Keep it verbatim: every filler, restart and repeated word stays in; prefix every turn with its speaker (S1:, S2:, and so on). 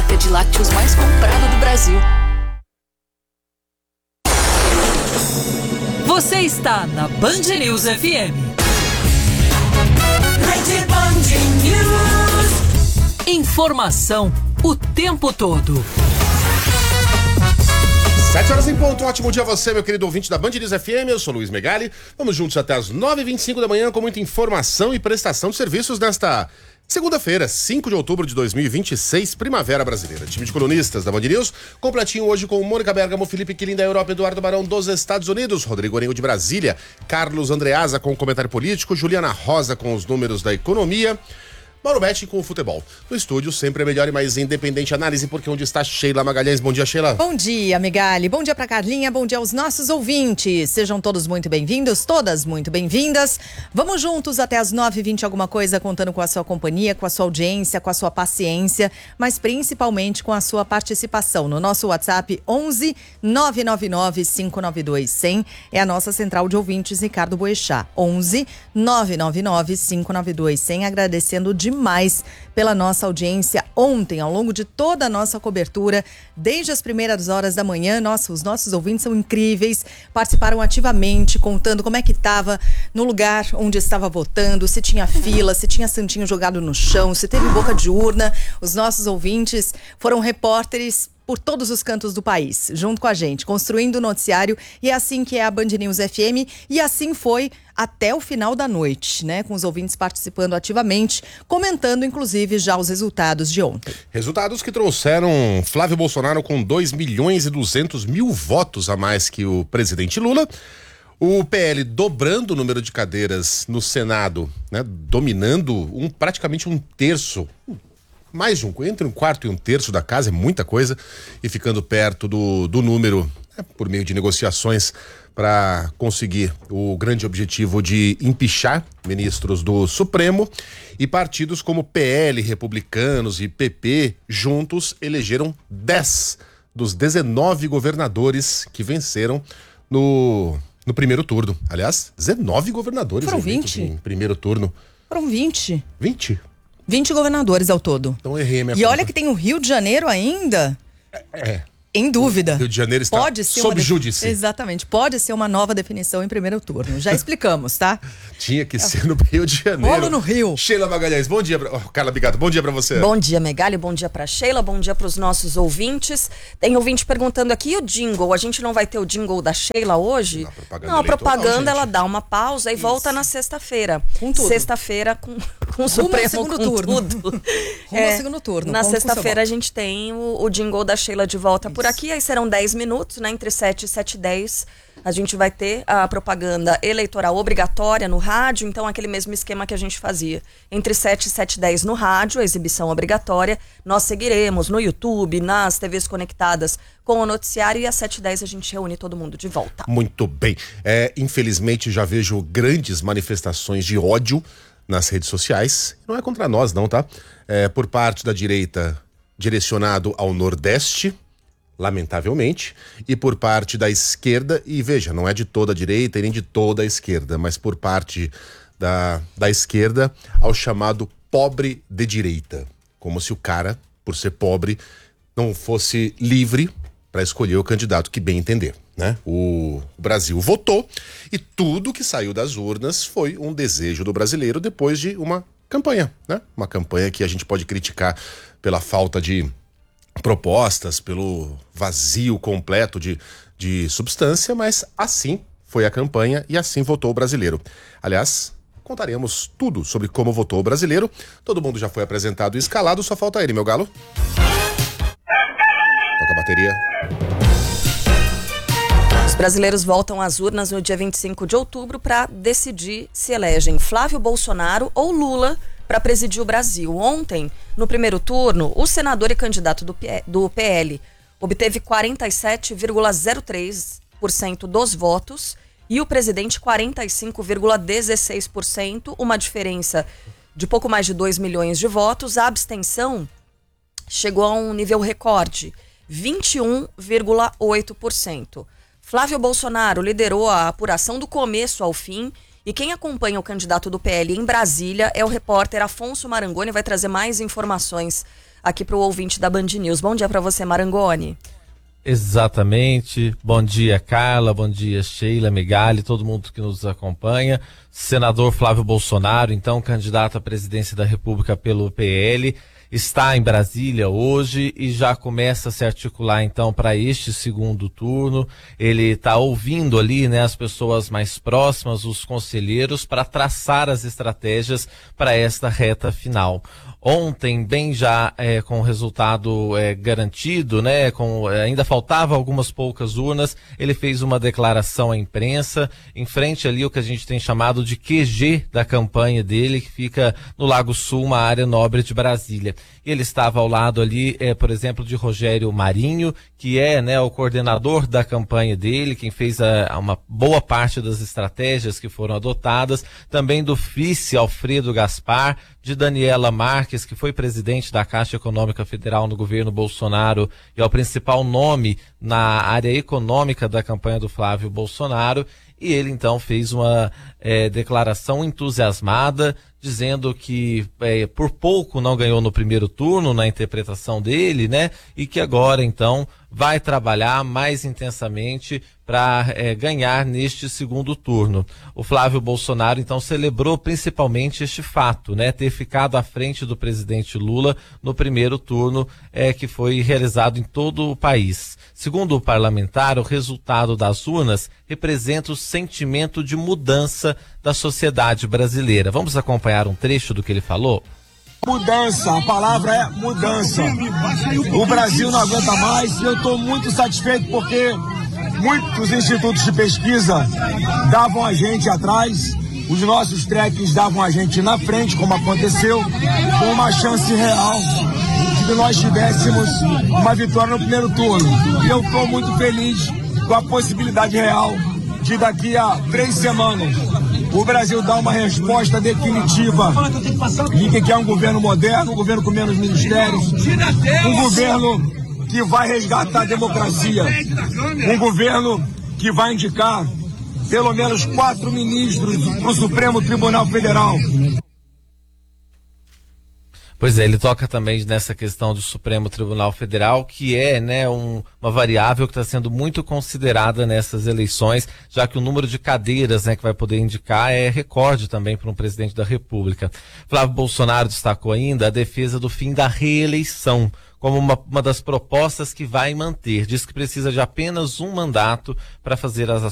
S1: marca de lácteos mais comprada do Brasil.
S2: Você está na Band News F M.
S3: Rede Band News.
S2: Informação o tempo todo.
S4: Sete horas em ponto, ótimo dia a você, meu querido ouvinte da Band News F M, eu sou Luiz Megali, vamos juntos até as nove e vinte e cinco da manhã com muita informação e prestação de serviços nesta segunda-feira, cinco de outubro de dois mil e vinte e seis, Primavera Brasileira. Time de colunistas da Band News, completinho hoje com Mônica Bergamo, Felipe Quilin da Europa, Eduardo Barão dos Estados Unidos, Rodrigo Orengo de Brasília, Carlos Andreasa com o comentário político, Juliana Rosa com os números da economia, Mauro Betti com o futebol. No estúdio, sempre a melhor e mais independente análise, porque onde está Sheila Magalhães. Bom dia, Sheila.
S5: Bom dia, Megali. Bom dia pra Carlinha, bom dia aos nossos ouvintes. Sejam todos muito bem-vindos, todas muito bem-vindas. Vamos juntos até as nove e vinte alguma coisa, contando com a sua companhia, com a sua audiência, com a sua paciência, mas principalmente com a sua participação no nosso WhatsApp onze nove nove nove cinco nove dois cem. É a nossa central de ouvintes, Ricardo Boechat. onze nove nove nove cinco nove dois cem. Agradecendo demais mais pela nossa audiência ontem, ao longo de toda a nossa cobertura, desde as primeiras horas da manhã. Nossa, os nossos ouvintes são incríveis, participaram ativamente, contando como é que estava no lugar onde estava votando, se tinha fila, se tinha santinho jogado no chão, se teve boca de urna. Os nossos ouvintes foram repórteres por todos os cantos do país, junto com a gente, construindo o noticiário, e é assim que é a Band News F M, e assim foi até o final da noite, né? Com os ouvintes participando ativamente, comentando, inclusive, já os resultados de ontem.
S4: Resultados que trouxeram Flávio Bolsonaro com dois milhões e duzentos mil votos a mais que o presidente Lula. O P L dobrando o número de cadeiras no Senado, né? Dominando um, praticamente um terço, mais de um, entre um quarto e um terço da casa, é muita coisa, e ficando perto do, do número, né, por meio de negociações para conseguir o grande objetivo de empichar ministros do Supremo. E partidos como P L, Republicanos e P P juntos elegeram dez dos dezenove governadores que venceram no, no primeiro turno. Aliás, dezenove governadores
S5: Foram vinte
S4: em primeiro turno.
S5: Foram vinte.
S4: vinte?
S5: vinte governadores ao todo.
S4: Então errei a minha
S5: E
S4: conta.
S5: olha que tem o Rio de Janeiro ainda.
S4: É.
S5: Em dúvida.
S4: Rio de Janeiro está
S5: pode ser
S4: sob
S5: uma def...
S4: júdice.
S5: Exatamente. Pode ser uma nova definição em primeiro turno. Já explicamos, tá?
S4: Tinha que ser no Rio de Janeiro.
S5: Bolo no Rio.
S4: Sheila Magalhães, bom dia. Pra... Oh, Carla Bigato, bom dia pra você.
S6: Bom dia, Megali. Bom dia pra Sheila. Bom dia pros nossos ouvintes. Tem ouvinte perguntando aqui, e o jingle? A gente não vai ter o jingle da Sheila hoje?
S4: Não, propaganda
S6: não a propaganda
S4: eleitoral,
S6: ela dá uma pausa e
S5: Isso.
S6: volta na sexta-feira.
S5: Com tudo.
S6: Sexta-feira com, com o
S5: Rumo
S6: Supremo,
S5: ao segundo
S6: com
S5: turno.
S6: tudo.
S5: Rumo ao segundo turno.
S6: Na
S5: Conto com
S6: sexta-feira a
S5: seu
S6: gente tem o, o jingle da Sheila de volta por aqui. Aí serão dez minutos, né? Entre sete e sete e dez. A gente vai ter a propaganda eleitoral obrigatória no rádio, então aquele mesmo esquema que a gente fazia. Entre sete e sete e dez no rádio, a exibição obrigatória. Nós seguiremos no YouTube, nas T Vs conectadas com o noticiário, e às sete e dez a gente reúne todo mundo de volta.
S4: Muito bem. É, infelizmente já vejo grandes manifestações de ódio nas redes sociais. Não é contra nós não, tá? É, por parte da direita direcionado ao Nordeste, lamentavelmente, e por parte da esquerda, e veja, não é de toda a direita e nem de toda a esquerda, mas por parte da, da esquerda ao chamado pobre de direita, como se o cara, por ser pobre, não fosse livre para escolher o candidato que bem entender, né? O Brasil votou e tudo que saiu das urnas foi um desejo do brasileiro depois de uma campanha, né? Uma campanha que a gente pode criticar pela falta de propostas, pelo vazio completo de, de substância, mas assim foi a campanha e assim votou o brasileiro. Aliás, contaremos tudo sobre como votou o brasileiro. Todo mundo já foi apresentado e escalado, só falta ele, meu galo. Toca a bateria.
S6: Os brasileiros voltam às urnas no dia vinte e cinco de outubro para decidir se elegem Flávio Bolsonaro ou Lula para presidir o Brasil. Ontem, no primeiro turno, o senador e candidato do, P- do P L obteve quarenta e sete vírgula zero três por cento dos votos e o presidente quarenta e cinco vírgula dezesseis por cento, uma diferença de pouco mais de dois milhões de votos. A abstenção chegou a um nível recorde, vinte e um vírgula oito por cento. Flávio Bolsonaro liderou a apuração do começo ao fim. E quem acompanha o candidato do P L em Brasília é o repórter Afonso Marangoni, vai trazer mais informações aqui para o ouvinte da Band News. Bom dia para você, Marangoni.
S7: Exatamente. Bom dia, Carla. Bom dia, Sheila, Megali, todo mundo que nos acompanha. Senador Flávio Bolsonaro, então candidato à presidência da República pelo P L, está em Brasília hoje e já começa a se articular então para este segundo turno. Ele está ouvindo ali, né, as pessoas mais próximas, os conselheiros, para traçar as estratégias para esta reta final. Ontem, bem já é, com o resultado é, garantido, né, com, é, ainda faltava algumas poucas urnas, ele fez uma declaração à imprensa, em frente ali o que a gente tem chamado de Q G da campanha dele, que fica no Lago Sul, uma área nobre de Brasília. Ele estava ao lado ali, é, por exemplo, de Rogério Marinho, que é, né, o coordenador da campanha dele, quem fez a, uma boa parte das estratégias que foram adotadas, também do vice Alfredo Gaspar, de Daniela Marques, que foi presidente da Caixa Econômica Federal no governo Bolsonaro e é o principal nome na área econômica da campanha do Flávio Bolsonaro. E ele então fez uma é, declaração entusiasmada, dizendo que é, por pouco não ganhou no primeiro turno, na interpretação dele, né? E que agora então vai trabalhar mais intensamente para é, ganhar neste segundo turno. O Flávio Bolsonaro então celebrou principalmente este fato, né? Ter ficado à frente do presidente Lula no primeiro turno é, que foi realizado em todo o país. Segundo o parlamentar, o resultado das urnas representa o sentimento de mudança da sociedade brasileira. Vamos acompanhar um trecho do que ele falou?
S8: Mudança, a palavra é mudança. O Brasil não aguenta mais e eu estou muito satisfeito porque muitos institutos de pesquisa davam a gente atrás, os nossos trekkings davam a gente na frente, como aconteceu, com uma chance real de que nós tivéssemos uma vitória no primeiro turno. E eu estou muito feliz com a possibilidade real de daqui a três semanas o Brasil dar uma resposta definitiva de que quer um governo moderno, um governo com menos ministérios, um governo que vai resgatar a democracia, um governo que vai indicar pelo menos quatro ministros para o Supremo Tribunal Federal.
S7: Pois é, ele toca também nessa questão do Supremo Tribunal Federal, que é, né, um, uma variável que está sendo muito considerada nessas eleições, já que o número de cadeiras, né, que vai poder indicar é recorde também para um presidente da República. Flávio Bolsonaro destacou ainda a defesa do fim da reeleição como uma, uma das propostas que vai manter. Diz que precisa de apenas um mandato para fazer as